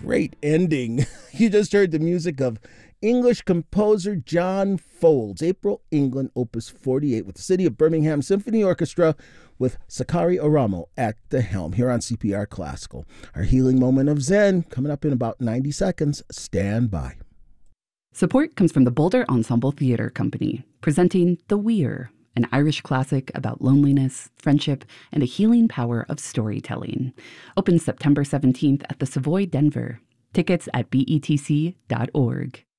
great ending. You just heard the music of English composer John Folds, April, England, Opus 48, with the City of Birmingham Symphony Orchestra with Sakari Oramo at the helm here on CPR Classical. Our healing moment of Zen coming up in about 90 seconds. Stand by. Support comes from the Boulder Ensemble Theatre Company, presenting The Weir, an Irish classic about loneliness, friendship, and the healing power of storytelling. Opens September 17th at the Savoy, Denver. Tickets at betc.org.